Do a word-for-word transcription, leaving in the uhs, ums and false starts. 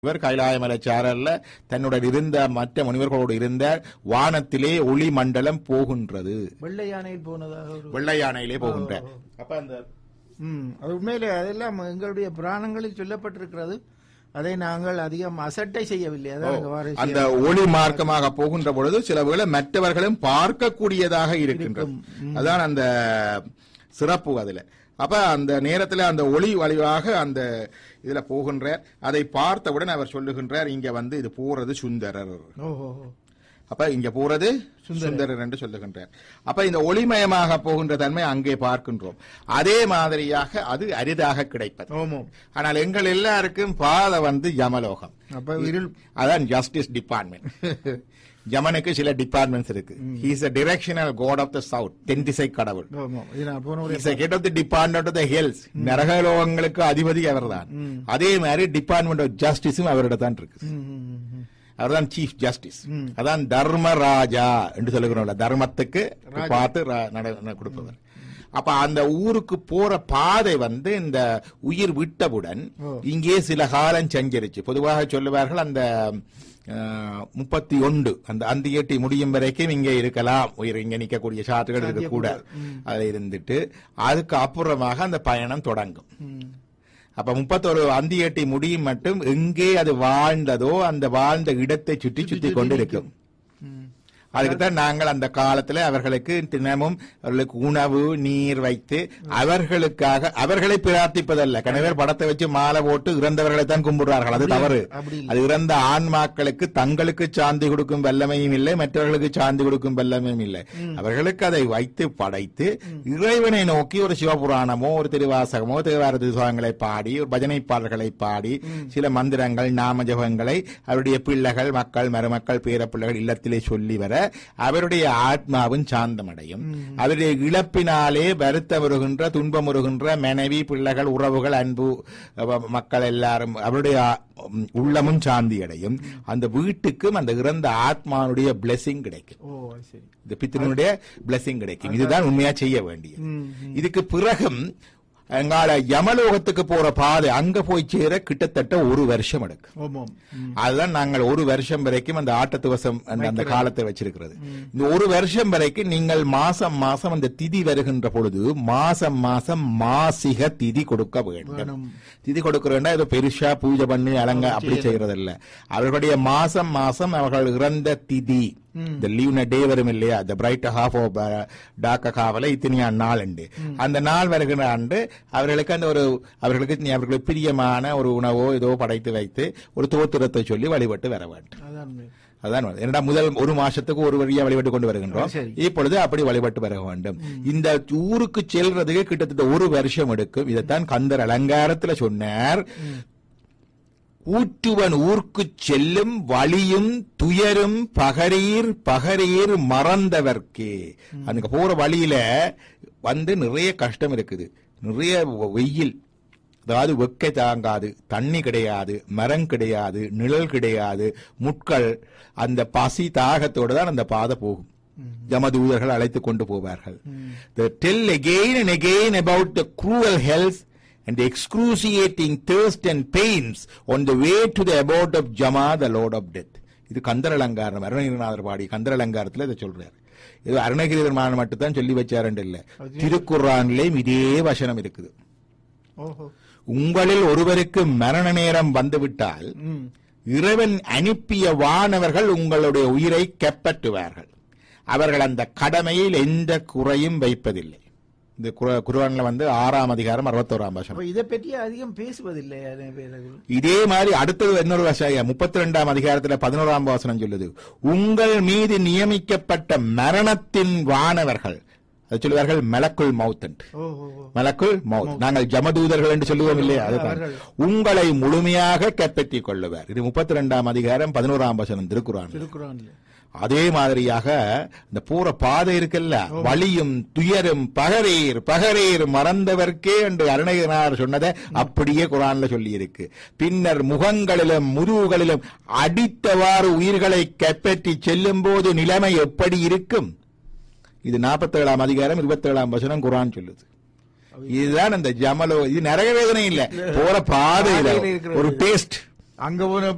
இவர் கைலாயமலைச்சாரல்ல தன்னுடன் இருந்த மற்ற முனிவர்களோடு இருந்த வானத்திலே ஒளி மண்டலம் போகின்றது. வெள்ளை யானையில் போனதாக வெள்ளை யானையிலே போகின்ற அப்ப அந்த அது உண்மையிலே அதெல்லாம் எங்களுடைய புராணங்களில் சொல்லப்பட்டிருக்கிறது. அதை நாங்கள் அதிகம் அசட்டை செய்யவில்லை. அந்த ஒளி மார்க்கமாக போகின்ற பொழுது சில வேளை மற்றவர்களும் பார்க்கக்கூடியதாக இருக்கின்றது. அதான் அந்த சிறப்பு அதுல. அப்ப அந்த நேரத்தில் அந்த ஒளி வழிவாக அந்த இதுல போகின்றார். அதை பார்த்தவுடன் அவர் சொல்லுகின்றார், இங்க வந்து இது போறது சுந்தரர். அப்ப இங்க போறது சுந்தரர் என்று சொல்லுகின்றார். அப்ப இந்த ஒளிமயமாக போகின்ற தன்மை அங்கே பார்க்கின்றோம். அதே மாதிரியாக அது அரிதாக கிடைப்பது. ஆனால் எங்கள் எல்லாருக்கும் பாதை வந்து யமலோகம். அதான் ஜஸ்டிஸ் டிபார்ட்மெண்ட். யமனுக்கு சில டிபார்ட்மெண்ட்ஸ் இருக்கு. He is a directional god of the south. தென் திசை கடவுள். He is a head of the department of the hills. நரகலோகங்களுக்கு அதிபதி அவர்தான். அதே மாதிரி டிபார்ட்மெண்ட் ஆஃப் ஜஸ்டிஸும் அவரிடத்தான் இருக்கு. அவர்தான் சீஃப் ஜஸ்டிஸ். அதான் தர்மராஜா என்று சொல்லுகிறோம். தர்மத்துக்கு பார்த்து கொடுப்பவர். அப்ப அந்த ஊருக்கு போற பாதை வந்து இந்த உயிர் விட்டவுடன் இங்கே சில காலம் சஞ்சரிச்சு. பொதுவாக சொல்லுவார்கள் அந்த முப்பத்தி ஒன்று அந்த அந்த ஏட்டி முடியும் வரைக்கும் இங்க இருக்கலாம், உயிர் இங்க நிக்கக்கூடிய சாற்றுகள் இருக்கக்கூட அதுல இருந்துட்டு அதுக்கு அப்புறமாக அந்த பயணம் தொடங்கும். அப்ப முப்பத்தொரு அந்தி ஏட்டி முடியும் மட்டும் எங்கே அது வாழ்ந்ததோ அந்த வாழ்ந்த இடத்தை சுற்றி சுற்றி கொண்டு இருக்கும். அதுக்குத்தான் நாங்கள் அந்த காலத்துல அவர்களுக்கு தினமும் அவர்களுக்கு உணவு நீர் வைத்து அவர்களுக்காக அவர்களை பிரார்த்திப்பதல்ல. கணவர் படத்தை வச்சு மாலை போட்டு இறந்தவர்களை தான் கும்பிடுறார்கள். அது தவறு. அது இறந்த ஆன்மாக்களுக்கு தங்களுக்கு சாந்தி கொடுக்கும் வல்லமையும் இல்லை, மற்றவர்களுக்கு சாந்தி கொடுக்கும் வல்லமையும் இல்லை. அவர்களுக்கு அதை வைத்து படைத்து இறைவனை நோக்கி ஒரு சிவபுராணமோ ஒரு திருவாசகமோ திருவார திருவாசகங்களை பாடி ஒரு பஜனை பாடல்களை பாடி சில மந்திரங்கள் நாம ஜபங்களை அவருடைய பிள்ளைகள் மக்கள் மருமக்கள் பேர பிள்ளைகள் இல்லத்திலே சொல்லி வர அவருடைய ஆத்மாவும் சாந்தமடையும். அவருடைய இழப்பினாலே வருத்த வருகின்ற துன்பம் வருகின்ற மனைவி பிள்ளைகள் உறவுகள் அன்பு மக்கள் எல்லாரும் அவருடைய உள்ளமும் சாந்தி அடையும். அந்த வீட்டுக்கும் அந்த இறந்த ஆத்மாவுடைய பிளெஸிங் கிடைக்கும். இந்த பித்தினுடைய பிளெஸிங் கிடைக்கும். இதுதான் உண்மையா செய்ய வேண்டிய. இதுக்கு பிறகும் எங்கால யமலோகத்துக்கு போற பாதை அங்க போய் சேர கிட்டத்தட்ட ஒரு வருஷம் எடுக்கும். அதுதான் நாங்கள் ஒரு வருஷம் வரைக்கும் அந்த ஆட்டத்துவசம் அந்த காலத்தை வச்சிருக்கிறது. இந்த ஒரு வருஷம் வரைக்கும் நீங்கள் மாசம் மாசம் அந்த திதி வருகின்ற பொழுது மாசம் மாசம் மாசிக திதி கொடுக்க வேண்டும். திதி கொடுக்க வேண்டாம் ஏதோ பெருசா பூஜை பண்ணி அலங்க அப்படி செய்யறதில்ல. அவர்களுடைய மாசம் மாசம் அவர்கள் இறந்த திதி இந்த லீவ்ன டே வரும் இல்லையா, இந்த பிரைட் ஹாஃப் ஆஃப் டாக்க காவல இத்தனையா நாள் உண்டு. அந்த நாள் வருகிற ஆண்டு அவர்களுக்கு அந்த ஒரு அவர்களுக்கு அவர்களுக்கு பிரியமான ஒரு உணவோ ஏதோ படைத்து வைத்து ஒரு தோத்திரத்தை சொல்லி வழிபட்டு வர வேண்டும். அதான் என்னடா முதல் ஒரு மாசத்துக்கு ஒரு வழியா வழிபட்டு கொண்டு வருகின்றோம். இப்பொழுது அப்படி வழிபட்டு வர வேண்டும். இந்த ஊருக்கு செல்றதுக்கு கிட்டத்தட்ட ஒரு வருஷம் எடுக்கும். இதைத்தான் கந்தர் அலங்காரத்துல சொன்னார். ஊற்றுவன் ஊர்க்கு செல்லும் வழியும் துயரும் பகரீர் பகரீர் மறந்தவர்க்கே. அங்க போற வழியில வந்து நிறைய கஷ்டம் இருக்குது, நிறைய வெயில், அதாவது வெக்கை தாங்காது, தண்ணி கிடையாது, மரம் கிடையாது, நிழல் கிடையாது, முட்கள், அந்த பசி தாகத்தோடு தான் அந்த பாதை போகும். யமதூதர்கள் அழைத்துக் கொண்டு போவார்கள். They tell again and again about the cruel health and the excruciating thirst and pains on the way to the abode of Jama, the Lord of Death. இது கந்தர் அலங்காரம். அருணகிரிநாதர் பாடி கந்தர் அலங்காரத்தில் இதை சொல்றாரு. இது அருணகிரிநாதர் மட்டும் தான் சொல்லி வச்சாருன்னு இல்ல, திருக்குர்ஆனிலேயும் இதே வசனம் இருக்குது. உங்களில் ஒருவருக்கு மரண நேரம் வந்துவிட்டால் இறைவன் அனுப்பிய வானவர்கள் உங்களுடைய உயிரை கைப்பற்றுவார்கள். அவர்கள் அந்த கடமையில் எந்த குறையும் வைப்பதில்லை. இந்த குர்ஆன்ல வந்து ஆறாம் அதிகாரம் அறுபத்தோராம் வசனம். இதை பற்றி அதிகம் பேசுவதில்லை. இதே மாதிரி அடுத்தது இன்னொரு வசனம் முப்பத்தி ரெண்டாம் அதிகாரத்துல பதினோராம் வசனம் சொல்லுது, உங்கள் மீது நியமிக்கப்பட்ட மரணத்தின் வானவர்கள், அது சொல்லுவார்கள் மலக்குல் மவுத். மலக்குல் மவுத் நாங்கள் ஜமதூதர்கள் என்று சொல்லுவோம் இல்லையா, அதுதான் உங்களை முழுமையாக கைப்பற்றிக் கொள்ளுவார். இது முப்பத்தி ரெண்டாம் அதிகாரம் பதினோராம் வசனம் திருக்குர்ஆன். அதே மாதிரியாக இந்த போற பாதை இருக்குல்ல, வலியும் துயரும் பகரீர் பகரீர் மறந்தவர்க்கே என்று அருணகிரிநாதர் சொன்னதை அப்படியே குர்ஆன்ல சொல்லி இருக்கு. பின்னர் முகங்களிலும் முதுகுகளிலும் அடித்தவாறு உயிர்களை கைப்பற்றி செல்லும் போது நிலைமை எப்படி இருக்கும்? இது நாற்பத்தி ஏழாம் அதிகாரம் இருபத்தி ஏழாம் வசனம் குர்ஆன் சொல்லுது. இதுதான் அந்த ஜமலோ. இது நரக வேதனை இல்ல, போற பாதையில ஒரு டேஸ்ட். அங்க போன